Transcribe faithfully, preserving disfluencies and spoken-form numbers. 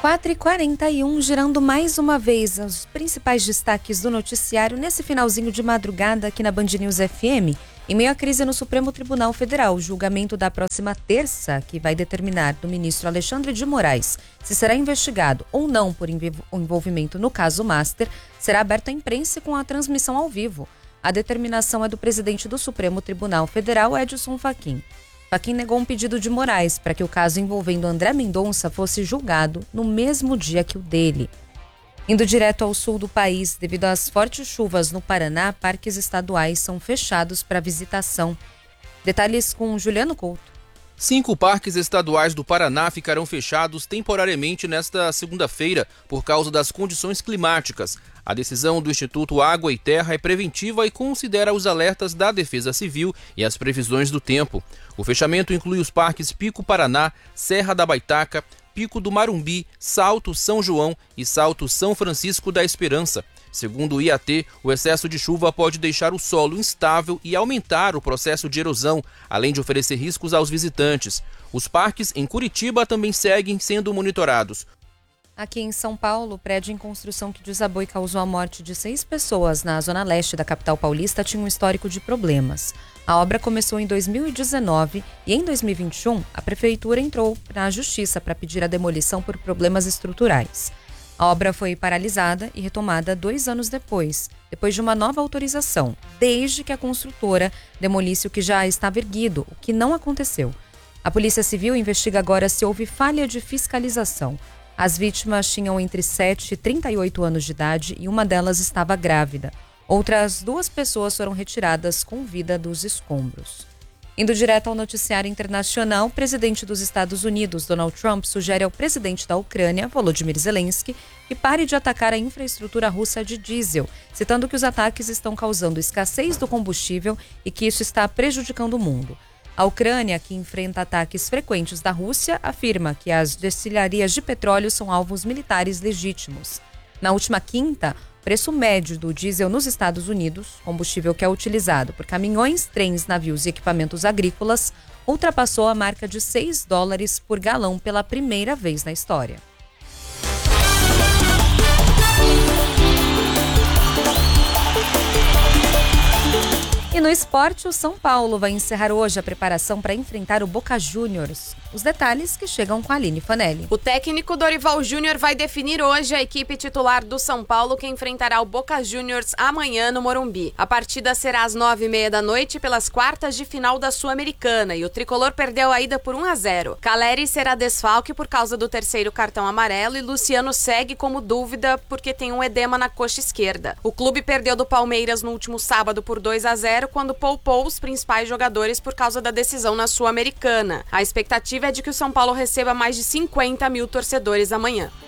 quatro e quarenta e um, girando mais uma vez os principais destaques do noticiário nesse finalzinho de madrugada aqui na Band News F M. Em meio à crise no Supremo Tribunal Federal, o julgamento da próxima terça, que vai determinar do ministro Alexandre de Moraes se será investigado ou não por envolvimento no caso Master, será aberto à imprensa com a transmissão ao vivo. A determinação é do presidente do Supremo Tribunal Federal, Edson Fachin. Fachin negou um pedido de Moraes para que o caso envolvendo André Mendonça fosse julgado no mesmo dia que o dele. Indo direto ao sul do país, devido às fortes chuvas no Paraná, parques estaduais são fechados para visitação. Detalhes com Juliano Couto. Cinco parques estaduais do Paraná ficarão fechados temporariamente nesta segunda-feira por causa das condições climáticas. A decisão do Instituto Água e Terra é preventiva e considera os alertas da Defesa Civil e as previsões do tempo. O fechamento inclui os parques Pico Paraná, Serra da Baitaca, Pico do Marumbi, Salto São João e Salto São Francisco da Esperança. Segundo o I A T, o excesso de chuva pode deixar o solo instável e aumentar o processo de erosão, além de oferecer riscos aos visitantes. Os parques em Curitiba também seguem sendo monitorados. Aqui em São Paulo, o prédio em construção que desabou e causou a morte de seis pessoas na zona leste da capital paulista tinha um histórico de problemas. A obra começou em dois mil e dezenove e em dois mil e vinte e um a prefeitura entrou na justiça para pedir a demolição por problemas estruturais. A obra foi paralisada e retomada dois anos depois, depois de uma nova autorização, desde que a construtora demolisse o que já estava erguido, o que não aconteceu. A Polícia Civil investiga agora se houve falha de fiscalização. As vítimas tinham entre sete e trinta e oito anos de idade e uma delas estava grávida. Outras duas pessoas foram retiradas com vida dos escombros. Indo direto ao noticiário internacional, o presidente dos Estados Unidos, Donald Trump, sugere ao presidente da Ucrânia, Volodymyr Zelensky, que pare de atacar a infraestrutura russa de diesel, citando que os ataques estão causando escassez do combustível e que isso está prejudicando o mundo. A Ucrânia, que enfrenta ataques frequentes da Rússia, afirma que as destilharias de petróleo são alvos militares legítimos. Na última quinta, o preço médio do diesel nos Estados Unidos, combustível que é utilizado por caminhões, trens, navios e equipamentos agrícolas, ultrapassou a marca de seis dólares por galão pela primeira vez na história. E no esporte, o São Paulo vai encerrar hoje a preparação para enfrentar o Boca Juniors. Os detalhes que chegam com a Aline Fanelli. O técnico Dorival Júnior vai definir hoje a equipe titular do São Paulo que enfrentará o Boca Juniors amanhã no Morumbi. A partida será às nove e meia da noite pelas quartas de final da Sul-Americana e o tricolor perdeu a ida por um a zero. Caleri será desfalque por causa do terceiro cartão amarelo e Luciano segue como dúvida porque tem um edema na coxa esquerda. O clube perdeu do Palmeiras no último sábado por dois a zero quando poupou os principais jogadores por causa da decisão na Sul-Americana. A expectativa é de que o São Paulo receba mais de cinquenta mil torcedores amanhã.